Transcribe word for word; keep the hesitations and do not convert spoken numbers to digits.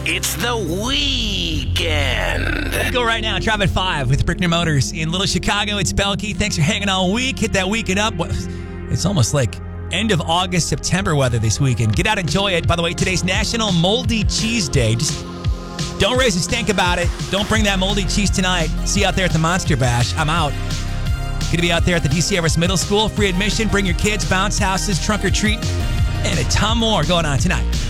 It's the weekend. Go right now. Drive at five with Brickner Motors in Little Chicago. It's Belkey. Thanks for hanging all week. Hit that weekend up. It's almost like end of August, September weather this weekend. Get out, enjoy it. By the way, today's National Moldy Cheese Day. Just don't raise a stink about it. Don't bring that moldy cheese tonight. See you out there at the Monster Bash. I'm out. Going to be out there at the D C Everest Middle School. Free admission. Bring your kids, bounce houses, trunk or treat, and a ton more going on tonight.